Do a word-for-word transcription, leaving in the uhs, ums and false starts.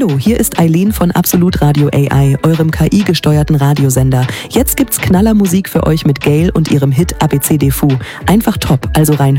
Hallo, hier ist Eileen von Absolut Radio A I, eurem K I-gesteuerten Radiosender. Jetzt gibt's Knallermusik für euch mit Gayle und ihrem Hit A B C D Fu. Einfach top, also rein